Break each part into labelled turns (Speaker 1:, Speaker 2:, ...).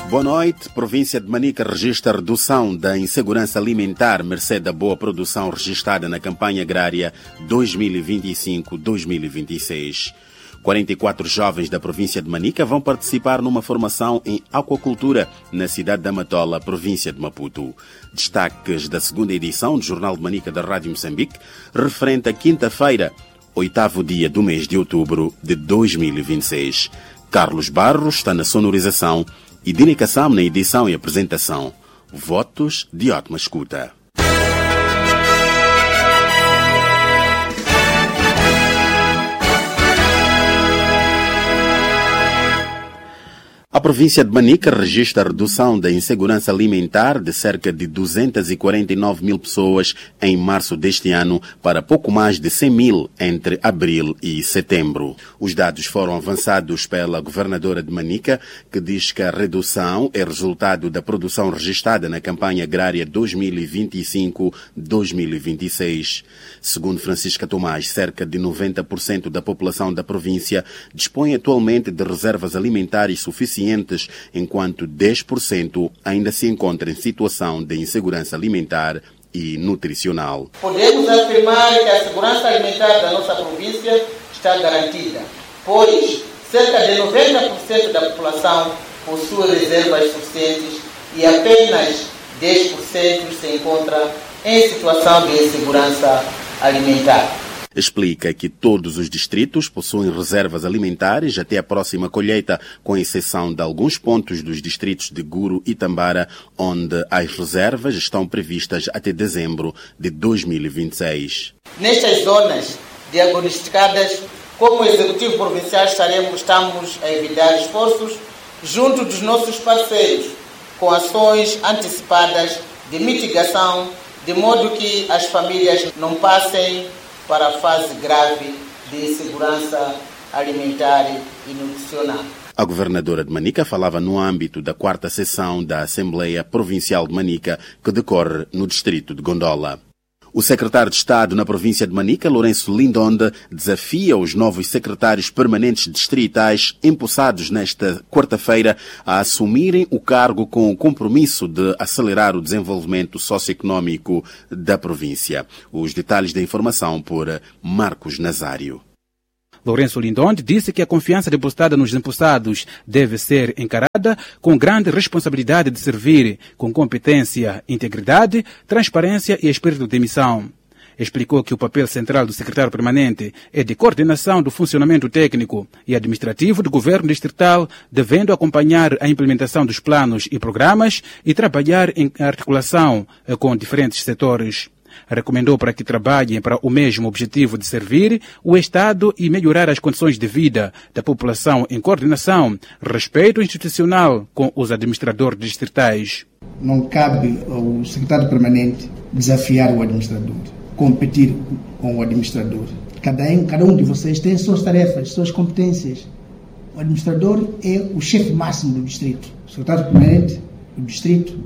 Speaker 1: Boa noite. Província de Manica registra redução da insegurança alimentar mercê da boa produção registrada na campanha agrária 2025-2026. 44 jovens da província de Manica vão participar numa formação em aquacultura na cidade da Matola, província de Maputo. Destaques da segunda edição do Jornal de Manica da Rádio Moçambique, referente à quinta-feira, 8º dia do mês de outubro de 2026. Carlos Barros está na sonorização e Dini Kassam na edição e apresentação. Votos de ótima escuta. A província de Manica registra a redução da insegurança alimentar de cerca de 249 mil pessoas em março deste ano para pouco mais de 100 mil entre abril e setembro. Os dados foram avançados pela governadora de Manica, que diz que a redução é resultado da produção registrada na campanha agrária 2025-2026. Segundo Francisca Tomás, cerca de 90% da população da província dispõe atualmente de reservas alimentares suficientes, enquanto 10% ainda se encontra em situação de insegurança alimentar e nutricional.
Speaker 2: Podemos afirmar que a segurança alimentar da nossa província está garantida, pois cerca de 90% da população possui reservas suficientes e apenas 10% se encontra em situação de insegurança alimentar.
Speaker 1: Explica que todos os distritos possuem reservas alimentares até a próxima colheita, com exceção de alguns pontos dos distritos de Guru e Tambara, onde as reservas estão previstas até dezembro de 2026.
Speaker 2: Nestas zonas diagnosticadas, como Executivo Provincial estamos a evitar esforços junto dos nossos parceiros, com ações antecipadas de mitigação, de modo que as famílias não passem para a fase grave de insegurança alimentar e nutricional.
Speaker 1: A governadora de Manica falava no âmbito da 4ª sessão da Assembleia Provincial de Manica, que decorre no distrito de Gondola. O secretário de Estado na província de Manica, Lourenço Lindonde, desafia os novos secretários permanentes distritais empossados nesta quarta-feira a assumirem o cargo com o compromisso de acelerar o desenvolvimento socioeconómico da província. Os detalhes da informação por Marcos Nazário.
Speaker 3: Lourenço Lindonde disse que a confiança depositada nos empossados deve ser encarada com grande responsabilidade de servir, com competência, integridade, transparência e espírito de missão. Explicou que o papel central do secretário permanente é de coordenação do funcionamento técnico e administrativo do governo distrital, devendo acompanhar a implementação dos planos e programas e trabalhar em articulação com diferentes setores. Recomendou para que trabalhem para o mesmo objetivo de servir o Estado e melhorar as condições de vida da população em coordenação, respeito institucional com os administradores distritais.
Speaker 4: Não cabe ao secretário permanente desafiar o administrador, competir com o administrador. Cada um de vocês tem suas tarefas, suas competências. O administrador é o chefe máximo do distrito. O secretário permanente do distrito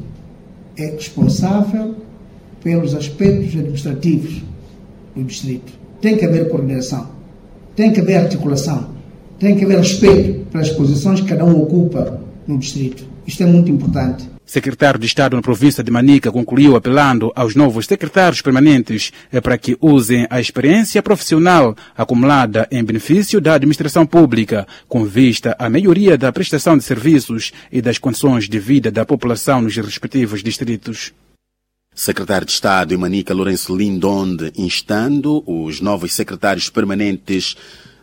Speaker 4: é responsável pelos aspectos administrativos do distrito. Tem que haver coordenação, tem que haver articulação, tem que haver respeito pelas posições que cada um ocupa no distrito. Isto é muito importante.
Speaker 3: Secretário de Estado na província de Manica concluiu apelando aos novos secretários permanentes para que usem a experiência profissional acumulada em benefício da administração pública, com vista à melhoria da prestação de serviços e das condições de vida da população nos respectivos distritos.
Speaker 1: Secretário de Estado em Manica, Lourenço Lindonde, instando os novos secretários permanentes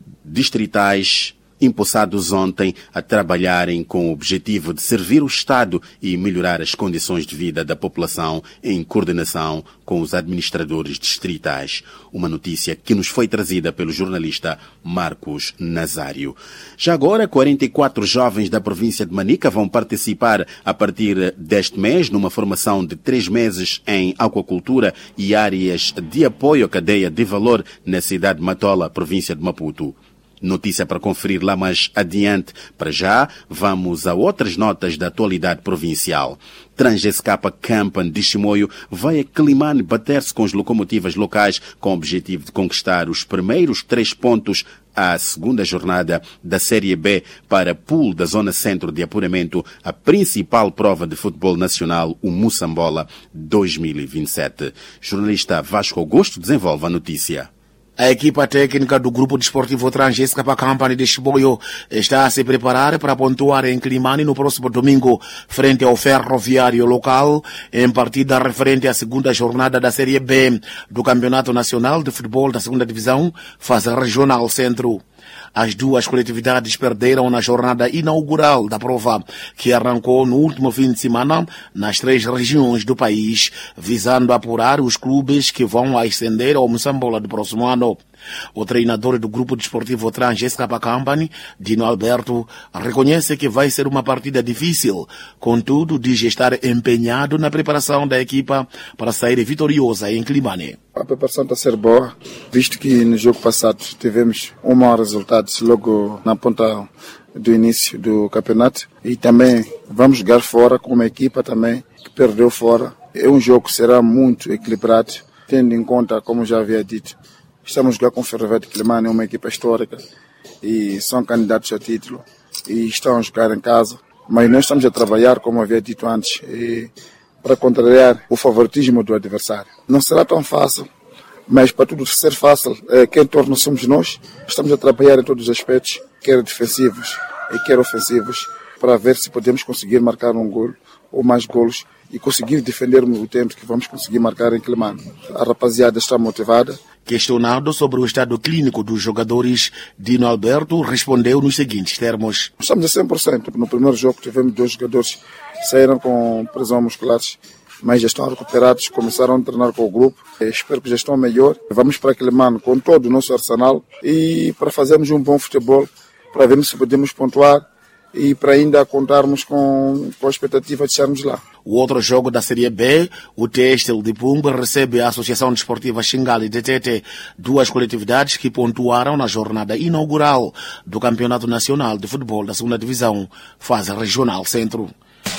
Speaker 1: distritais empossados ontem a trabalharem com o objetivo de servir o Estado e melhorar as condições de vida da população em coordenação com os administradores distritais. Uma notícia que nos foi trazida pelo jornalista Marcos Nazário. Já agora, 44 jovens da província de Manica vão participar a partir deste mês numa formação de 3 meses em aquacultura e áreas de apoio à cadeia de valor na cidade de Matola, província de Maputo. Notícia para conferir lá mais adiante. Para já, vamos a outras notas da atualidade provincial. Trans-SK Campan de Chimoio vai a Climane bater-se com as locomotivas locais com o objetivo de conquistar os primeiros 3 pontos à segunda jornada da Série B para pool da Zona Centro de Apuramento, a principal prova de futebol nacional, o Moçambola 2027. Jornalista Vasco Augusto desenvolve a notícia.
Speaker 5: A equipa técnica do Grupo Desportivo Trans-SK Campan de Chimoio está a se preparar para pontuar em Climane no próximo domingo, frente ao ferroviário local, em partida referente à segunda jornada da Série B do Campeonato Nacional de Futebol da Segunda Divisão, fase regional centro. As duas coletividades perderam na jornada inaugural da prova, que arrancou no último fim de semana nas 3 regiões do país, visando apurar os clubes que vão ascender ao Moçambola do próximo ano. O treinador do Grupo Desportivo Trans-SK Campan, Dino Alberto, reconhece que vai ser uma partida difícil, contudo diz estar empenhado na preparação da equipa para sair vitoriosa em Climane.
Speaker 6: A preparação está a ser boa, visto que no jogo passado tivemos um mau resultado logo na ponta do início do campeonato, e também vamos jogar fora com uma equipa também que perdeu fora. É um jogo que será muito equilibrado, tendo em conta, como já havia dito, estamos a jogar com o Ferroviário de Climane, uma equipa histórica, e são candidatos a título, e estão a jogar em casa. Mas nós estamos a trabalhar, como havia dito antes, para contrariar o favoritismo do adversário. Não será tão fácil, mas para tudo ser fácil, quem torna somos nós. Estamos a trabalhar em todos os aspectos, quer defensivos e quer ofensivos, para ver se podemos conseguir marcar um golo ou mais golos e conseguir defender o tempo que vamos conseguir marcar em Climane. A rapaziada está motivada.
Speaker 5: Questionado sobre o estado clínico dos jogadores, Dino Alberto respondeu nos seguintes termos.
Speaker 6: Estamos a 100%. No primeiro jogo tivemos 2 jogadores que saíram com prisão musculares, mas já estão recuperados, começaram a treinar com o grupo. Espero que já estão melhor. Vamos para Climane com todo o nosso arsenal e para fazermos um bom futebol, para vermos se podemos pontuar e para ainda contarmos com a expectativa de estarmos lá.
Speaker 5: O outro jogo da Série B, o Têxtil de Pumba recebe a Associação Desportiva Xingali de Tete, 2 coletividades que pontuaram na jornada inaugural do Campeonato Nacional de Futebol da Segunda Divisão, fase regional centro.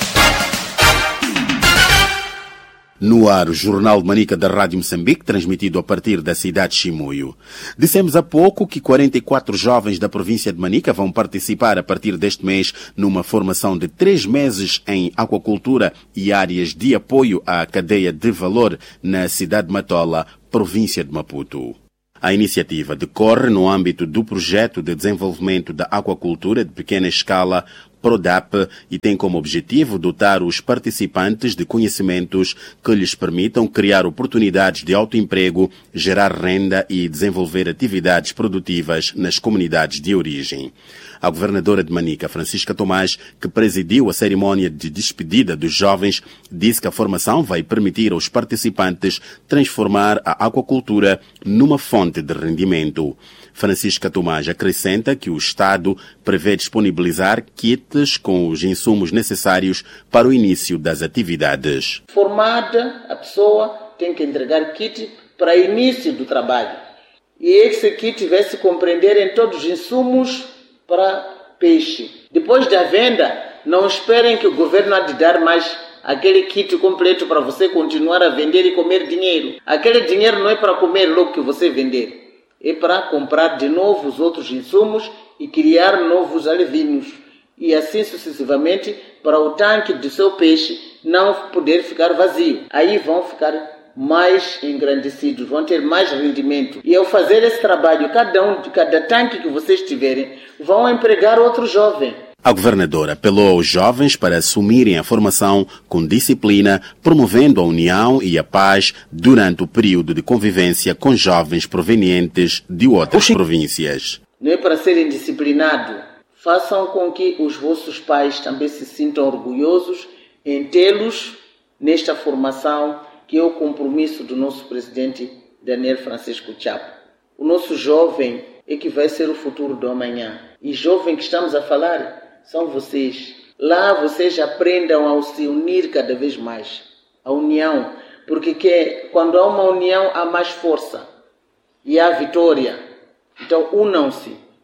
Speaker 1: No ar, o Jornal de Manica da Rádio Moçambique, transmitido a partir da cidade de Chimoio. Dissemos há pouco que 44 jovens da província de Manica vão participar a partir deste mês numa formação de 3 meses em aquacultura e áreas de apoio à cadeia de valor na cidade de Matola, província de Maputo. A iniciativa decorre no âmbito do projeto de desenvolvimento da aquacultura de pequena escala PRODAP e tem como objetivo dotar os participantes de conhecimentos que lhes permitam criar oportunidades de autoemprego, gerar renda e desenvolver atividades produtivas nas comunidades de origem. A governadora de Manica, Francisca Tomás, que presidiu a cerimónia de despedida dos jovens, disse que a formação vai permitir aos participantes transformar a aquacultura numa fonte de rendimento. Francisca Tomás acrescenta que o Estado prevê disponibilizar kits com os insumos necessários para o início das atividades.
Speaker 2: Formada, a pessoa tem que entregar kit para início do trabalho. E esse kit vai se compreender em todos os insumos para peixe. Depois da venda, não esperem que o governo há de dar mais aquele kit completo para você continuar a vender e comer dinheiro. Aquele dinheiro não é para comer logo que você vender. É para comprar de novo os outros insumos e criar novos alevinhos. E assim sucessivamente para o tanque do seu peixe não poder ficar vazio. Aí vão ficar mais engrandecidos, vão ter mais rendimento. E ao fazer esse trabalho, cada tanque que vocês tiverem, vão empregar outro jovem.
Speaker 1: A governadora apelou aos jovens para assumirem a formação com disciplina, promovendo a união e a paz durante o período de convivência com jovens provenientes de outras províncias.
Speaker 2: Não é para serem disciplinados. Façam com que os vossos pais também se sintam orgulhosos em tê-los nesta formação, que é o compromisso do nosso presidente Daniel Francisco Chapo. O nosso jovem é que vai ser o futuro do amanhã. E jovem que estamos a falar são vocês. Lá vocês aprendam a se unir cada vez mais. A união. Porque quando há uma união há mais força. E há vitória. Então unam-se.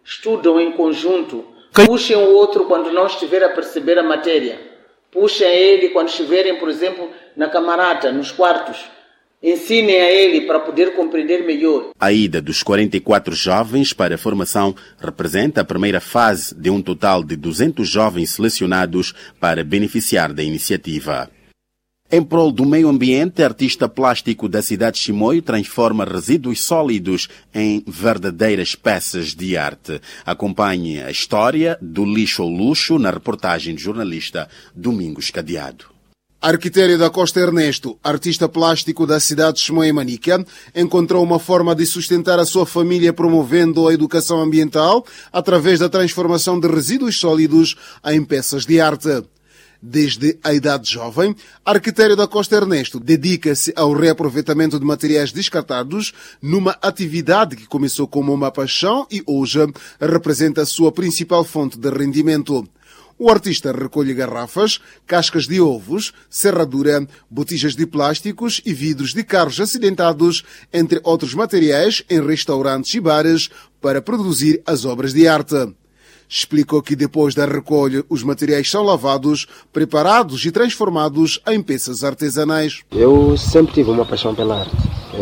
Speaker 2: estudam em conjunto, puxem o outro quando não estiver a perceber a matéria. Puxem ele quando estiverem, por exemplo, na camarata, nos quartos. Ensinem a ele para poder compreender melhor.
Speaker 1: A ida dos 44 jovens para a formação representa a primeira fase de um total de 200 jovens selecionados para beneficiar da iniciativa. Em prol do meio ambiente, artista plástico da cidade de Chimoio transforma resíduos sólidos em verdadeiras peças de arte. Acompanhe a história do lixo ao luxo na reportagem do jornalista Domingos Cadeado.
Speaker 5: Arquitério da Costa Ernesto, artista plástico da cidade de Chimoio e Manica, encontrou uma forma de sustentar a sua família promovendo a educação ambiental através da transformação de resíduos sólidos em peças de arte. Desde a idade jovem, Arquitério da Costa Ernesto dedica-se ao reaproveitamento de materiais descartados numa atividade que começou como uma paixão e hoje representa a sua principal fonte de rendimento. O artista recolhe garrafas, cascas de ovos, serradura, botijas de plásticos e vidros de carros acidentados, entre outros materiais, em restaurantes e bares para produzir as obras de arte. Explicou que depois da recolha os materiais são lavados, preparados e transformados em peças artesanais.
Speaker 7: Eu sempre tive uma paixão pela arte.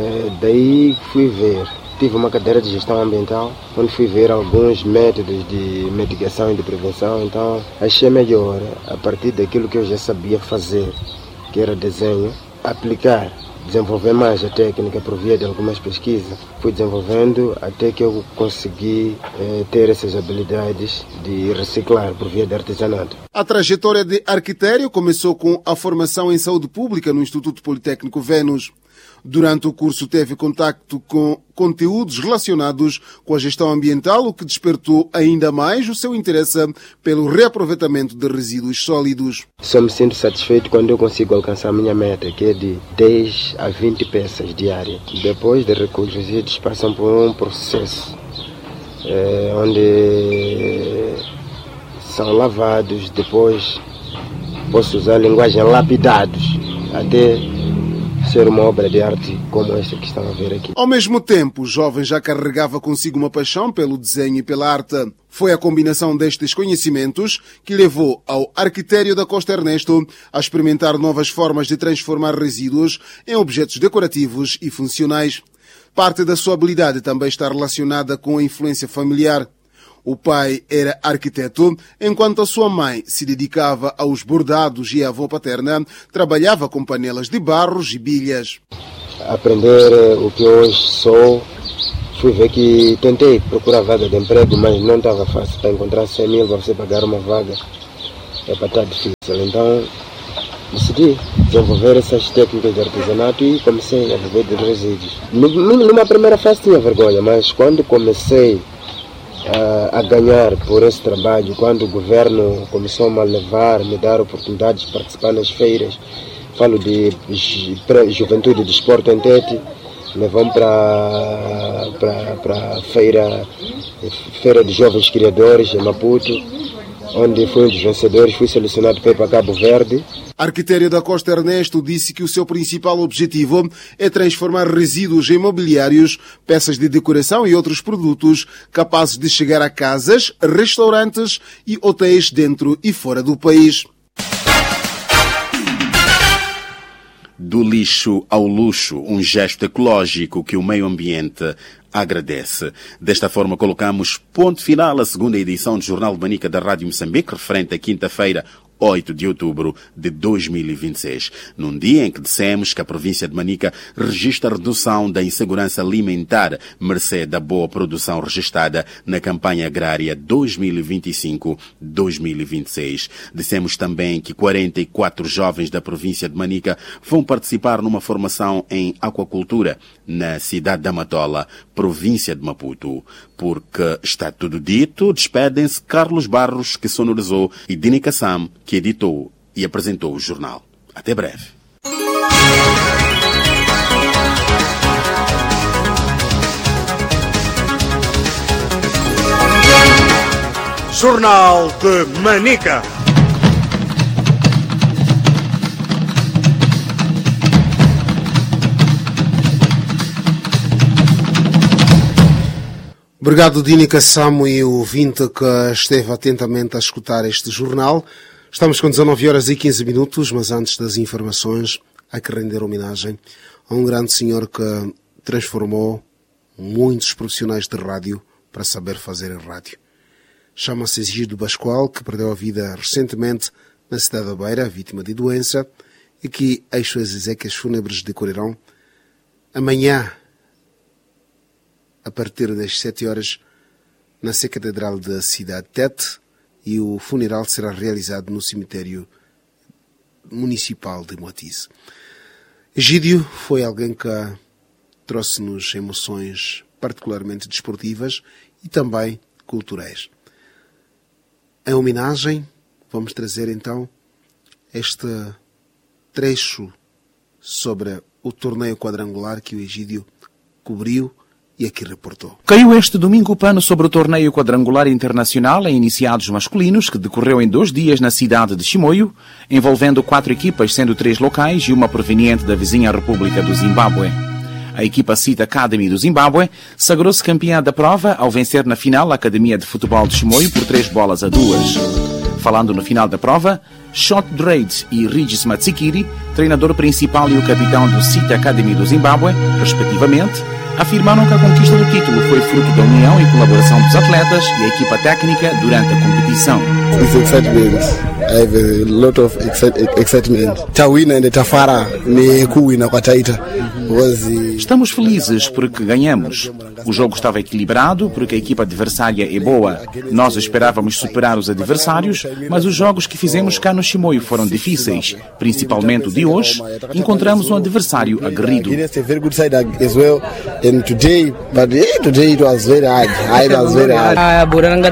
Speaker 7: Daí fui ver. Tive uma cadeira de gestão ambiental, onde fui ver alguns métodos de mitigação e de prevenção. Então achei melhor, a partir daquilo que eu já sabia fazer, que era desenho, aplicar. Desenvolver mais a técnica por via de algumas pesquisas. Fui desenvolvendo até que eu consegui ter essas habilidades de reciclar por via de artesanato.
Speaker 5: A trajetória de Arquitério começou com a formação em saúde pública no Instituto Politécnico Vênus. Durante o curso teve contacto com conteúdos relacionados com a gestão ambiental, o que despertou ainda mais o seu interesse pelo reaproveitamento de resíduos sólidos.
Speaker 7: Só me sinto satisfeito quando eu consigo alcançar a minha meta, que é de 10 a 20 peças diárias. Depois de recolher os resíduos, passam por um processo onde são lavados, depois posso usar a linguagem lapidados, até ser uma obra de arte como esta que estão a ver aqui.
Speaker 5: Ao mesmo tempo, o jovem já carregava consigo uma paixão pelo desenho e pela arte. Foi a combinação destes conhecimentos que levou ao Arquitério da Costa Ernesto a experimentar novas formas de transformar resíduos em objetos decorativos e funcionais. Parte da sua habilidade também está relacionada com a influência familiar. O pai era arquiteto, enquanto a sua mãe se dedicava aos bordados e a avó paterna trabalhava com panelas de barros e bilhas.
Speaker 7: Aprender o que hoje sou, fui ver que tentei procurar vaga de emprego, mas não estava fácil. Para encontrar 100 mil para você pagar uma vaga é para estar difícil. Então decidi desenvolver essas técnicas de artesanato e comecei a viver de resíduos. Numa primeira fase tinha vergonha, mas quando comecei a ganhar por esse trabalho, quando o governo começou a me dar oportunidades de participar nas feiras, falo de Juventude de Esporte em Tete, levamos para a feira de jovens criadores em Maputo, onde fui um dos vencedores, fui selecionado para ir para Cabo Verde.
Speaker 5: Arquitério da Costa Ernesto disse que o seu principal objetivo é transformar resíduos em mobiliários, peças de decoração e outros produtos capazes de chegar a casas, restaurantes e hotéis dentro e fora do país.
Speaker 1: Do lixo ao luxo, um gesto ecológico que o meio ambiente agradece. Desta forma, colocamos ponto final à segunda edição do Jornal de Manica da Rádio Moçambique, referente à quinta-feira, 8 de outubro de 2026, num dia em que dissemos que a província de Manica registra redução da insegurança alimentar, mercê da boa produção registrada na campanha agrária 2025-2026. Dissemos também que 44 jovens da província de Manica vão participar numa formação em aquacultura na cidade da Matola, província de Maputo. Porque está tudo dito, despedem-se Carlos Barros, que sonorizou, e Dini Kassam, que editou e apresentou o jornal. Até breve.
Speaker 8: Jornal de Manica. Obrigado, Dini Kassamo e o ouvinte que esteve atentamente a escutar este jornal. Estamos com 19 horas e 15 minutos, mas antes das informações, há que render homenagem a um grande senhor que transformou muitos profissionais de rádio para saber fazer rádio. Chama-se Egídio Pascoal, que perdeu a vida recentemente na cidade da Beira, vítima de doença, e que as suas exéquias fúnebres decorrerão amanhã, a partir das 7 horas, na Catedral da cidade Tete, e o funeral será realizado no cemitério municipal de Moatize. Egídio foi alguém que trouxe-nos emoções particularmente desportivas e também culturais. Em homenagem, vamos trazer então este trecho sobre o torneio quadrangular que o Egídio cobriu e aqui reportou.
Speaker 9: Caiu este domingo o pano sobre o torneio quadrangular internacional em iniciados masculinos, que decorreu em 2 dias na cidade de Chimoio, envolvendo 4 equipas, sendo 3 locais e uma proveniente da vizinha República do Zimbábue. A equipa City Academy do Zimbábue sagrou-se campeã da prova ao vencer na final a Academia de Futebol de Chimoio por 3-2. Falando no final da prova, Shot Drade e Regis Matsikiri, treinador principal e o capitão do City Academy do Zimbábue, respectivamente, afirmaram que a conquista do título foi fruto da união e colaboração dos atletas e a equipa técnica durante a competição.
Speaker 7: It's excitement. I have a lot of excitement. Tawina and Tafara me kuwina kwa Taita.
Speaker 9: Estamos felizes porque ganhamos. O jogo estava equilibrado porque a equipa adversária é boa. Nós esperávamos superar os adversários, mas os jogos que fizemos cá no Chimoio foram difíceis. Principalmente o de hoje, encontramos um adversário aguerrido.
Speaker 7: And today it was very hard. It was very hard.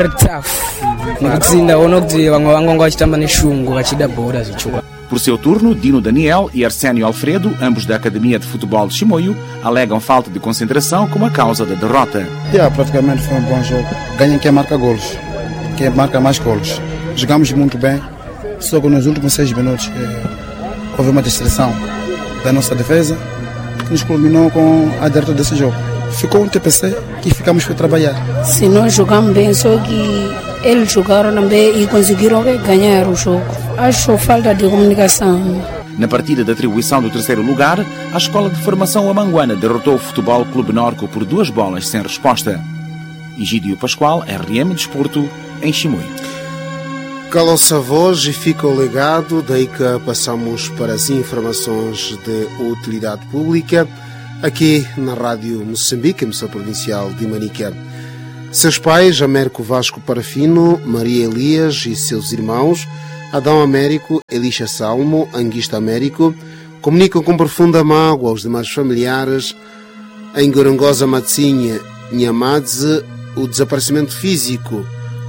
Speaker 9: Por seu turno, Dino Daniel e Arsénio Alfredo, ambos da Academia de Futebol de Chimoio, alegam falta de concentração como a causa da derrota.
Speaker 6: Praticamente foi um bom jogo. Ganha quem marca golos, quem marca mais golos. Jogamos muito bem, só que nos últimos 6 minutos houve uma distração da nossa defesa, que nos culminou com a derrota desse jogo. Ficou um TPC e ficamos para trabalhar.
Speaker 10: Se nós jogamos bem, só que eles jogaram também e conseguiram ganhar o jogo. Acho falta de comunicação.
Speaker 9: Na partida de atribuição do 3º lugar, a Escola de Formação Amanguana derrotou o Futebol Clube Norco por 2 sem resposta. Egídio Pascoal, RM Desporto, em Chimoio.
Speaker 8: Calou-se a voz e fica o legado, daí que passamos para as informações de utilidade pública, aqui na Rádio Moçambique, emissora provincial de Manica. Seus pais, Américo Vasco Parafino, Maria Elias e seus irmãos, Adão Américo, Elisha Salmo, Anguista Américo, comunicam com profunda mágoa aos demais familiares em Gorongosa Matsinha, Nhamadze, o desaparecimento físico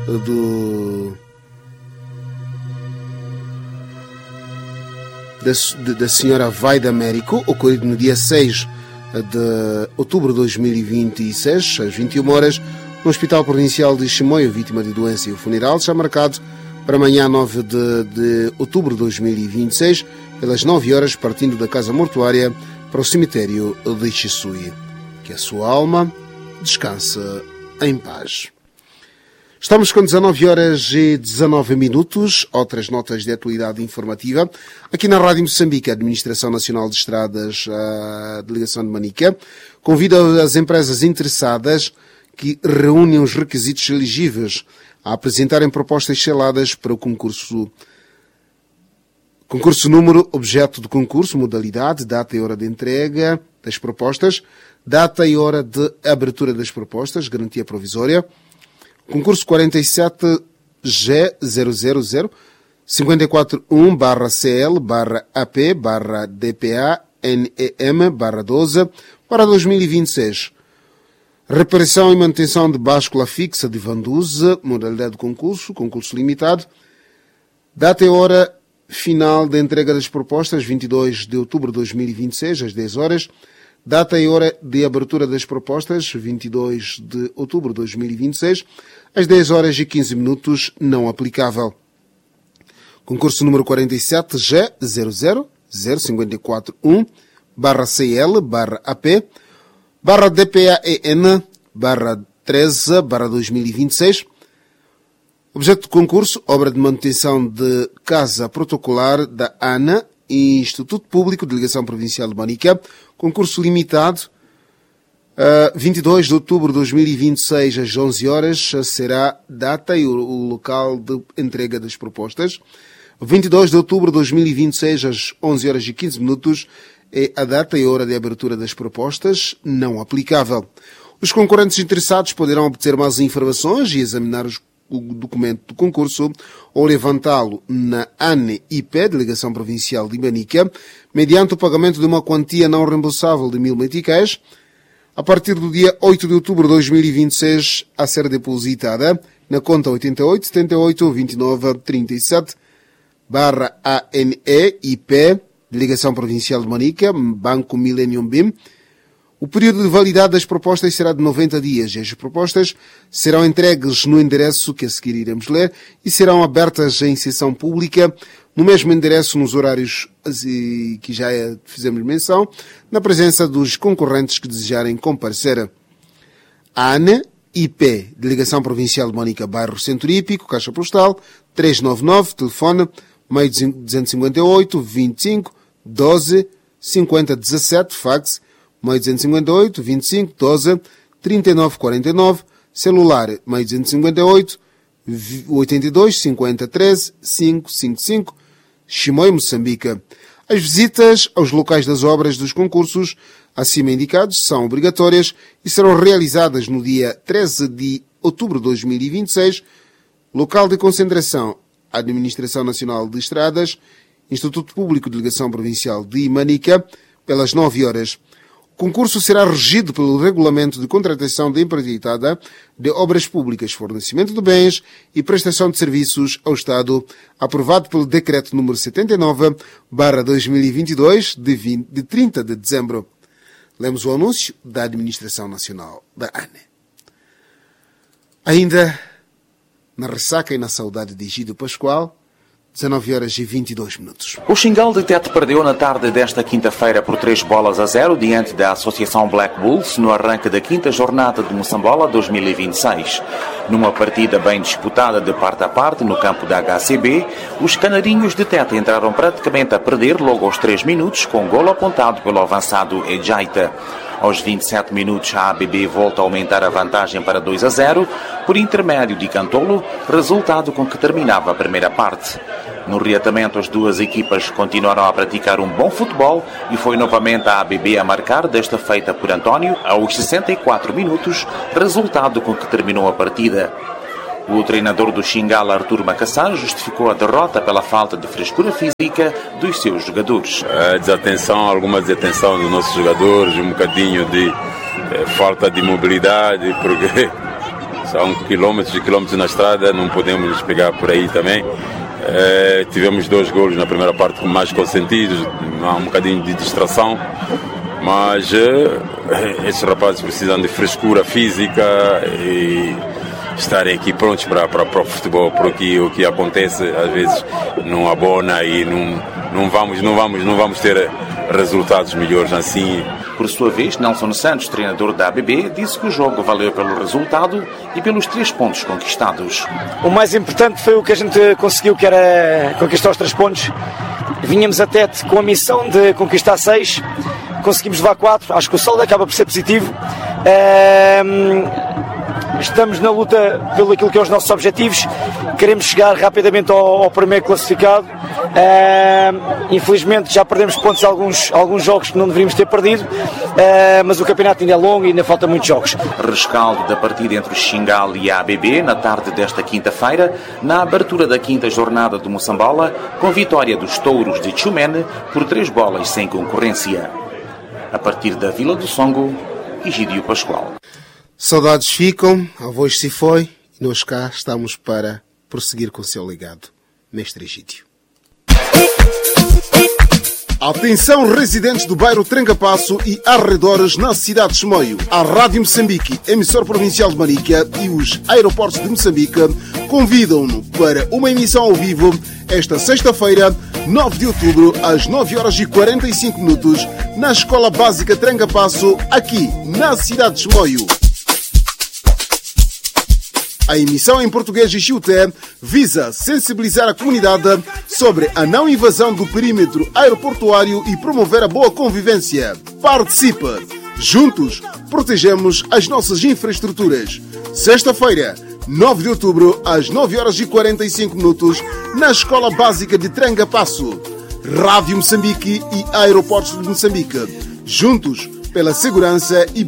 Speaker 8: da senhora Vaida Américo, ocorrido no dia 6 de outubro de 2026, às 21 horas, no Hospital Provincial de Chimoio, vítima de doença, e o funeral está marcado para amanhã 9 de outubro de 2026, pelas 9 horas, partindo da casa mortuária para o cemitério de Chisui. Que a sua alma descanse em paz. Estamos com 19 horas e 19 minutos, outras notas de atualidade informativa. Aqui na Rádio Moçambique, a Administração Nacional de Estradas, a Delegação de Manica, convida as empresas interessadas que reúnem os requisitos elegíveis a apresentarem propostas seladas para o concurso número, objeto do concurso, modalidade, data e hora de entrega das propostas, data e hora de abertura das propostas, garantia provisória. Concurso 47G000 541-CL-AP-DPA-NEM-12 para 2026. Reparação e manutenção de báscula fixa de Vanduze, modalidade de concurso limitado. Data e hora final de entrega das propostas, 22 de outubro de 2026, às 10 horas. Data e hora de abertura das propostas, 22 de outubro de 2026, às 10 horas e 15 minutos, não aplicável. Concurso número 47G0000541-CL-AP-DPAEN 13/2026. Objeto do concurso, obra de manutenção de casa protocolar da ANA e Instituto Público de Ligação Provincial de Manica. Concurso limitado. 22 de outubro de 2026 às 11 horas será data e o local de entrega das propostas. 22 de outubro de 2026 às 11 horas e 15 minutos é a data e hora de abertura das propostas, não aplicável. Os concorrentes interessados poderão obter mais informações e examinar o documento do concurso ou levantá-lo na ANE-IP, Delegação Provincial de Manica, mediante o pagamento de uma quantia não reembolsável de 1000 meticais, a partir do dia 8 de outubro de 2026, a ser depositada na conta 88 78 29 37 /ANE-IP, Delegação Provincial de Manica, Banco Millennium BIM. O período de validade das propostas será de 90 dias e as propostas serão entregues no endereço que a seguir iremos ler e serão abertas em sessão pública no mesmo endereço, nos horários que já fizemos menção, na presença dos concorrentes que desejarem comparecer. ANE, IP, Delegação Provincial de Manica, Bairro Centro Hípico, Caixa Postal, 399, telefone, meio 258 25 12 50 17, fax, meio 258 25 12 39 49, celular, meio 258 82 50 13 555, Chimoio, Moçambique. As visitas aos locais das obras dos concursos acima indicados são obrigatórias e serão realizadas no dia 13 de outubro de 2026, local de concentração, Administração Nacional de Estradas, Instituto Público de Ligação Provincial de Manica, pelas 9 horas. O concurso será regido pelo Regulamento de Contratação de Empreitada de Obras Públicas, Fornecimento de Bens e Prestação de Serviços ao Estado, aprovado pelo Decreto número 79/2022, de 30 de dezembro. Lemos o anúncio da Administração Nacional da ANE. Ainda na ressaca e na saudade de Egídio Pascoal, 19 horas e 22 minutos.
Speaker 9: O Xingal de Tete perdeu na tarde desta quinta-feira por 3-0 diante da Associação Black Bulls no arranque da quinta jornada de Moçambola 2026. Numa partida bem disputada de parte a parte no campo da HCB, os canarinhos de Tete entraram praticamente a perder logo aos 3 minutos com golo apontado pelo avançado Ejaita. Aos 27 minutos, a ABB volta a aumentar a vantagem para 2-0 por intermédio de Cantolo, resultado com que terminava a primeira parte. No reatamento, as duas equipas continuaram a praticar um bom futebol e foi novamente a ABB a marcar, desta feita por António, aos 64 minutos, resultado com que terminou a partida. O treinador do Xingal, Artur Macassar, justificou a derrota pela falta de frescura física dos seus jogadores.
Speaker 11: Alguma desatenção dos nossos jogadores, um bocadinho de falta de mobilidade, porque são quilômetros e quilômetros na estrada, não podemos nos pegar por aí também. Tivemos 2 golos na primeira parte mais consentidos, um bocadinho de distração, mas esses rapazes precisam de frescura física e estarem aqui prontos para o futebol, porque o que acontece às vezes não abona e não vamos ter resultados melhores assim.
Speaker 9: Por sua vez, Nelson Santos, treinador da ABB, disse que o jogo valeu pelo resultado e pelos 3 pontos conquistados.
Speaker 12: O mais importante foi o que a gente conseguiu, que era conquistar os 3 pontos. Vinhamos a Tete com a missão de conquistar 6, conseguimos levar 4, acho que o saldo acaba por ser positivo. Estamos na luta pelo aquilo que é os nossos objetivos, queremos chegar rapidamente ao primeiro classificado. Infelizmente já perdemos pontos em alguns jogos que não deveríamos ter perdido, mas o campeonato ainda é longo e ainda falta muitos jogos.
Speaker 9: Rescaldo da partida entre o Xingal e a ABB na tarde desta quinta-feira, na abertura da quinta jornada do Moçambola, com vitória dos Touros de Tchumene por 3 sem concorrência. A partir da Vila do Songo, Egídio Pascoal.
Speaker 8: Saudades ficam, a voz se foi e nós cá estamos para prosseguir com o seu legado, Mestre Egídio. Atenção, residentes do bairro Trancapasso e arredores na cidade de Chimoio. A Rádio Moçambique, emissor provincial de Manica, e os aeroportos de Moçambique convidam-no para uma emissão ao vivo esta sexta-feira, 9 de outubro, às 9 horas e 45 minutos, na Escola Básica Trancapasso, aqui na cidade de Chimoio. A emissão em português de Chiuté visa sensibilizar a comunidade sobre a não invasão do perímetro aeroportuário e promover a boa convivência. Participe! Juntos, protegemos as nossas infraestruturas. Sexta-feira, 9 de outubro, às 9h45, na Escola Básica de Tranga Passo. Rádio Moçambique e Aeroportos de Moçambique. Juntos, pela segurança e